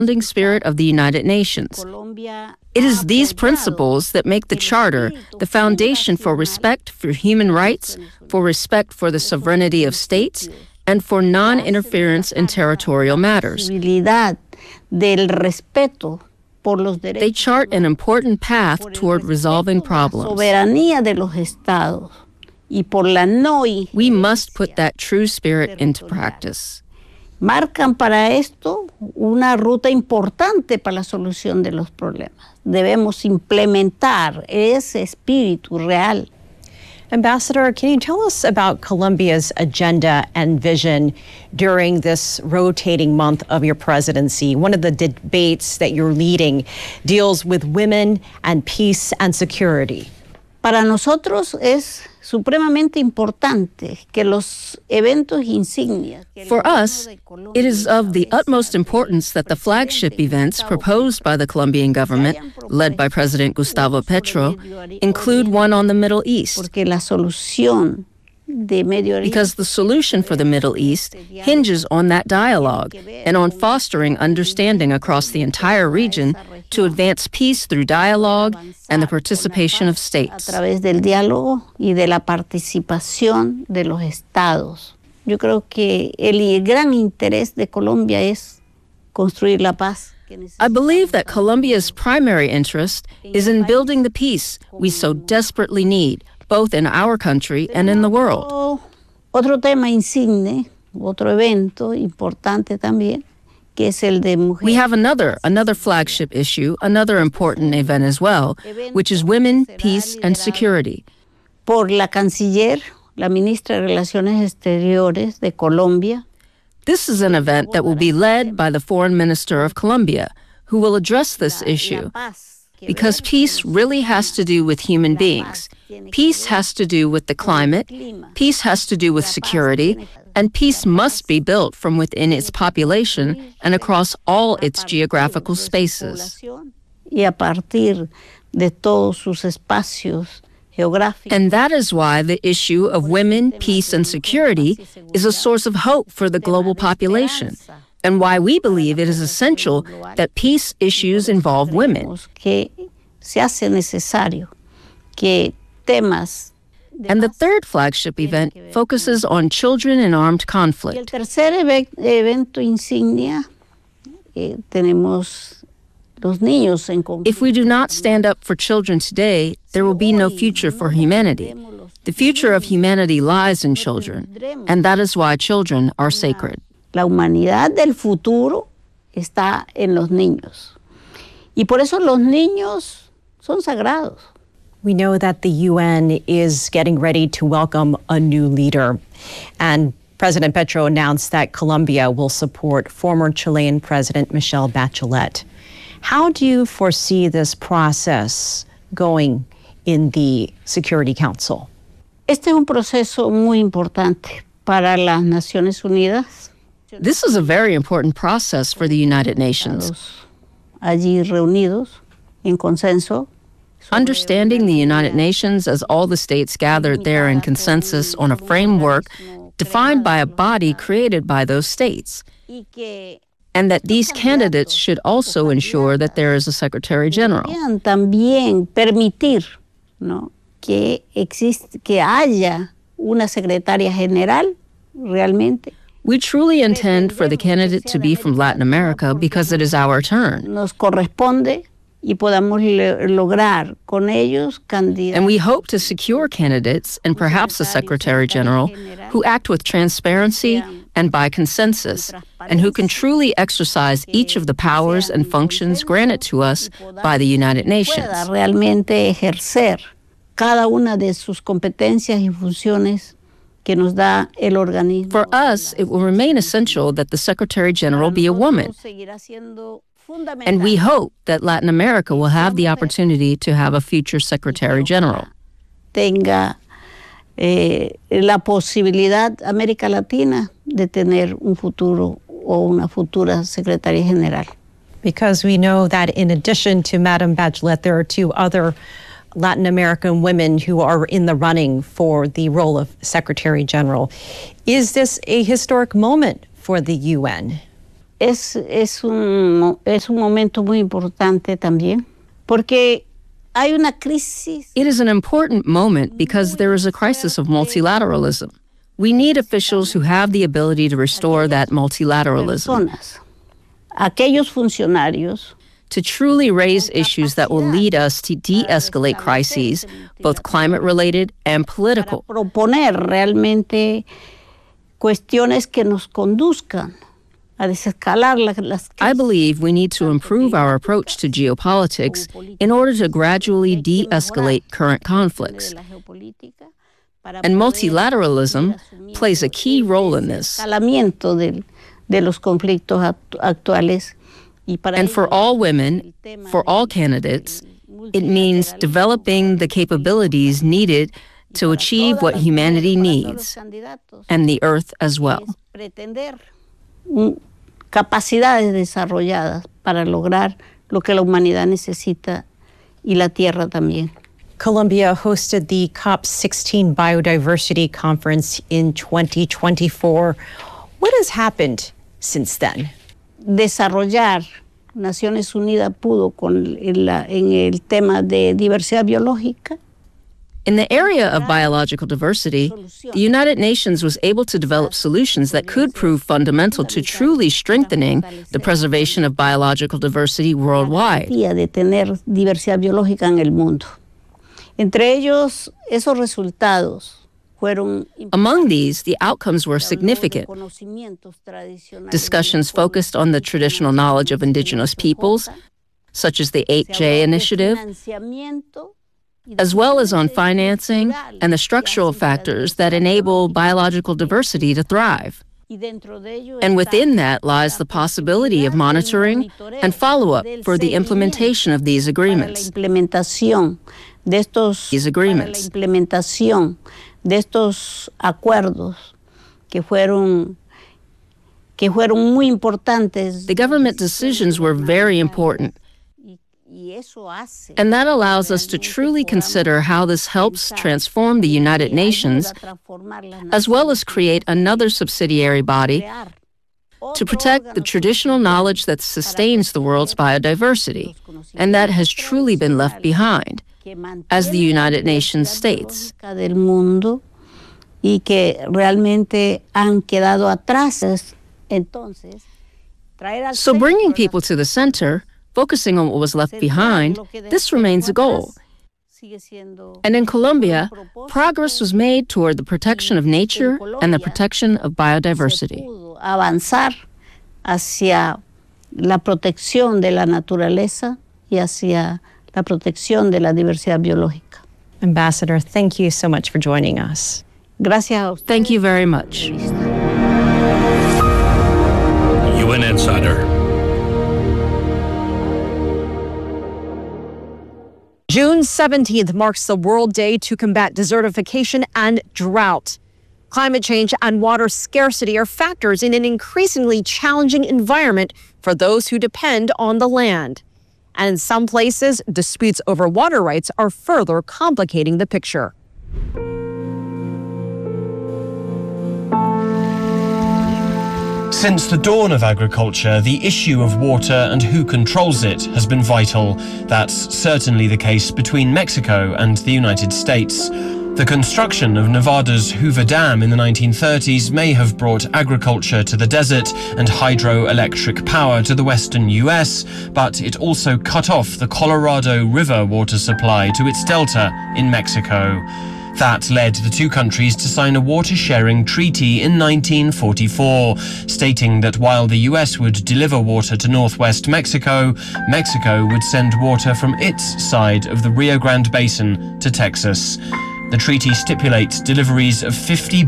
founding spirit of the United Nations. It is these principles that make the Charter the foundation for respect for human rights, for respect for the sovereignty of states, and for non-interference in territorial matters. They chart an important path toward resolving problems. We must put that true spirit into practice. Marcan para esto una ruta importante para la solución de los problemas. Debemos implementar ese espíritu real. Ambassador, can you tell us about Colombia's agenda and vision during this rotating month of your presidency? One of the debates that you're leading deals with women and peace and security. Para nosotros es supremamente importante que los eventos insignia. For us, it is of the utmost importance that the flagship events proposed by the Colombian government, led by President Gustavo Petro, include one on the Middle East. Because the solution for the Middle East hinges on that dialogue and on fostering understanding across the entire region to advance peace through dialogue and the participation of states. A través del diálogo y de la participación de los estados. Yo creo que el gran interés de Colombia es construir la paz. I believe that Colombia's primary interest is in building the peace we so desperately need, both in our country and in the world. Otro tema insigne, otro evento importante también, que es el de mujeres. We have another flagship issue, another important event as well, which is women, peace, and security. Por la canciller, la ministra de Relaciones Exteriores de Colombia. This is an event that will be led by the Foreign Minister of Colombia, who will address this issue. Because peace really has to do with human beings. Peace has to do with the climate. Peace has to do with security. And peace must be built from within its population and across all its geographical spaces. Y a partir de todos sus espacios geográficos. And that is why the issue of women, peace, and security is a source of hope for the global population, and why we believe it is essential that peace issues involve women. And the third flagship event focuses on children in armed conflict. If we do not stand up for children today, there will be no future for humanity. The future of humanity lies in children, and that is why children are sacred. La humanidad del futuro está en los niños. Y por eso los niños son sagrados. We know that the UN is getting ready to welcome a new leader. And President Petro announced that Colombia will support former Chilean President Michelle Bachelet. How do you foresee this process going in the Security Council? Este es un proceso muy importante para las Naciones Unidas. This is a very important process for the United Nations. Allí reunidos en consenso. Understanding the United Nations as all the states gathered there in consensus on a framework defined by a body created by those states. And that these candidates should also ensure that there is a Secretary General. También permitir, ¿no?, que haya una Secretaria General realmente. We truly intend for the candidate to be from Latin America because it is our turn. Nos corresponde y podamos lograr con ellos candidatos. And we hope to secure candidates and perhaps a Secretary General who act with transparency and by consensus, and who can truly exercise each of the powers and functions granted to us by the United Nations. Realmente ejercer cada una de sus competencias y funciones que nos da el organismo. For us, it will remain essential that the Secretary General be a woman. And we hope that Latin America will have the opportunity to have a future Secretary General. Tenga la posibilidad, América Latina, de tener un futuro o una futura Secretaria General. Because we know that in addition to Madam Bachelet, there are two other Latin American women who are in the running for the role of Secretary General. Is this a historic moment for the UN? es un momento muy importante también, porque hay una crisis. It is an important moment because there is a crisis of multilateralism. We need officials who have the ability to restore that multilateralism, Aquellos funcionarios to truly raise issues that will lead us to de-escalate crises, both climate-related and political. Proponer realmente cuestiones que nos conduzcan a desescalar las crisis. I believe we need to improve our approach to geopolitics in order to gradually de-escalate current conflicts. And multilateralism plays a key role in this. De los conflictos actuales. And for all women, for all candidates, it means developing the capabilities needed to achieve what humanity needs, and the Earth as well. Capacidades desarrolladas para lograr lo que la humanidad necesita y la Tierra también. Colombia hosted the COP16 Biodiversity Conference in 2024. What has happened since then? Desarrollar, Naciones Unidas pudo en el tema de diversidad biológica. In the area of biological diversity, the United Nations was able to develop solutions that could prove fundamental to truly strengthening the preservation of biological diversity worldwide. De tener diversidad biológica en el mundo. Entre ellos, esos resultados fueron. Among these, the outcomes were significant. Discussions focused on the traditional knowledge of indigenous peoples, such as the 8J initiative, as well as on financing and the structural factors that enable biological diversity to thrive. And within that lies the possibility of monitoring and follow-up for the implementation of these agreements. La implementación de estos acuerdos que fueron muy importantes. The government decisions were very important. And that allows us to truly consider how this helps transform the United Nations, as well as create another subsidiary body to protect the traditional knowledge that sustains the world's biodiversity, and that has truly been left behind, as the United Nations states. Y que realmente han quedado atrás. Entonces, so bringing people to the center, focusing on what was left behind, this remains a goal. And in Colombia, progress was made toward the protection of nature and the protection of biodiversity. Avanzar hacia la protección de la naturaleza y hacia la protección de la diversidad biológica. Ambassador, thank you so much for joining us. Gracias a usted. Thank you very much. UN Insider. June 17th marks the World Day to combat desertification and drought. Climate change and water scarcity are factors in an increasingly challenging environment for those who depend on the land. And in some places, disputes over water rights are further complicating the picture. Since the dawn of agriculture, the issue of water and who controls it has been vital. That's certainly the case between Mexico and the United States. The construction of Nevada's Hoover Dam in the 1930s may have brought agriculture to the desert and hydroelectric power to the western US, but it also cut off the Colorado River water supply to its delta in Mexico. That led the two countries to sign a water-sharing treaty in 1944, stating that while the US would deliver water to northwest Mexico, Mexico would send water from its side of the Rio Grande Basin to Texas. The treaty stipulates deliveries of 50